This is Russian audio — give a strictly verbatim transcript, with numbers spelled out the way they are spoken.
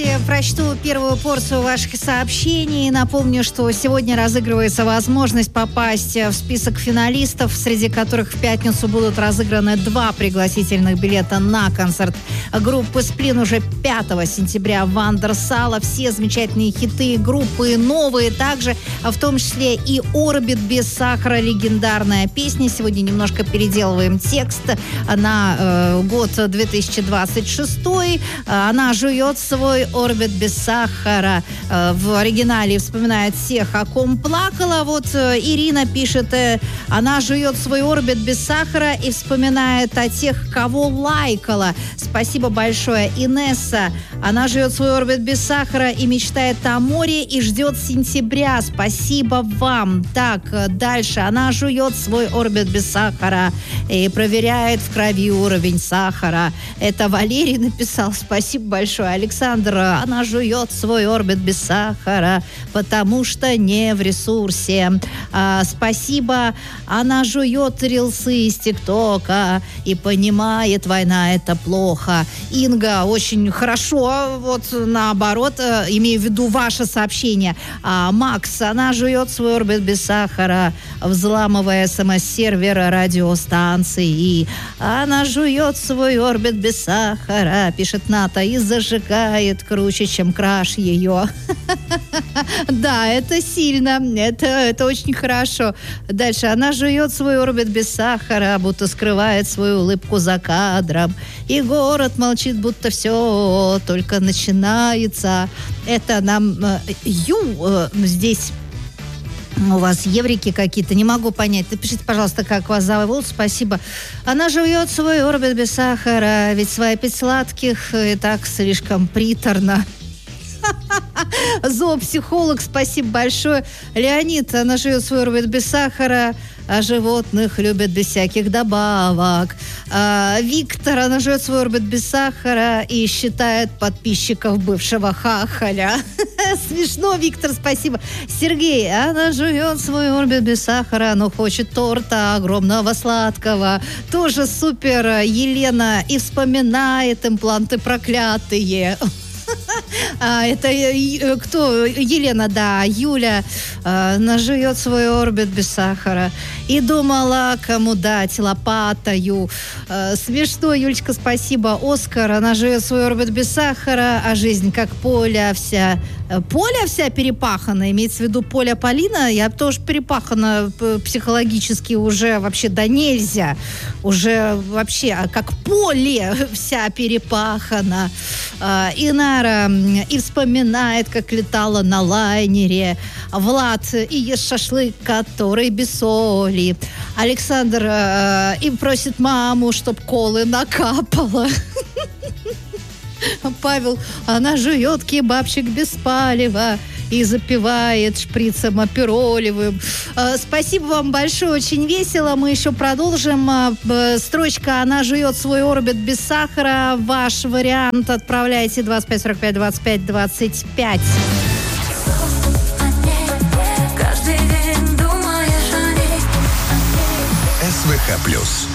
Прочту первую порцию ваших сообщений. Напомню, что сегодня разыгрывается возможность попасть в список финалистов, среди которых в пятницу будут разыграны два пригласительных билета на концерт группы «Сплин» уже пятого сентября в Вандерсала. Все замечательные хиты группы, новые также, в том числе и «Орбит» без сахара, легендарная песня. Сегодня немножко переделываем текст на э, год две тысячи двадцать шестой. Она жует свой «Орбит» без сахара. В оригинале вспоминает всех, о ком плакала. Вот Ирина пишет, она жует свой «Орбит» без сахара и вспоминает о тех, кого лайкала. Спасибо большое. Инесса, она жует свой «Орбит» без сахара и мечтает о море и ждет сентября. Спасибо вам. Так, дальше. Она жует свой «Орбит» без сахара и проверяет в крови уровень сахара. Это Валерий написал. Спасибо большое. Александр, она жует свой «Орбит» без сахара, потому что не в ресурсе. А, спасибо. Она жует рилсы из ТикТока и понимает, война это плохо. Инга, очень хорошо, вот наоборот, имею в виду ваше сообщение. А, Макс, она жует свой «Орбит» без сахара, взламывая СМС-сервер радиостанции. Она жует свой «Орбит» без сахара, пишет Ната, и зажигает круче, чем краш ее. Да, это сильно, это, это очень хорошо. Дальше. Она жует свой «Орбит» без сахара, будто скрывает свою улыбку за кадром. И город молчит, будто все только начинается. Это нам э, Ю э, здесь... У вас еврики какие-то, не могу понять. Напишите, пожалуйста, как вас зовут. Спасибо. Она жует свой «Орбит» без сахара, ведь свайпить сладких и так слишком приторно. Зоопсихолог, спасибо большое. Леонид, она жует свой «Орбит» без сахара, а животных любит без всяких добавок. А, Виктор, она жует свой «Орбит» без сахара и считает подписчиков бывшего хахаля. Смешно, Виктор, спасибо. Сергей, она жует свой «Орбит» без сахара, но хочет торта огромного сладкого. Тоже супер. Елена и вспоминает импланты проклятые. А, это кто? Елена, да, Юля э, нажует свой «Орбит» без сахара и думала, кому дать лопатою. Э, смешно, Юлечка, спасибо. Оскар, она жует свой «Орбит» без сахара, а жизнь как поле вся. Поле вся перепахана, имеется в виду Поля Полина. Я тоже перепахана психологически уже вообще да нельзя. Уже вообще как поле вся перепахана. Э, Инара и вспоминает, как летала на лайнере. Влад и ест шашлык, который без соли. Александр э, и просит маму, чтоб колы накапала. Павел, она жует кебабчик без палева и запивает шприцем аперолевым. Э, спасибо вам большое, очень весело. Мы еще продолжим. Э, строчка «Она жует свой «Орбит» без сахара». Ваш вариант отправляйте двадцать пять сорок пять двадцать пять двадцать пять. СВХ плюс.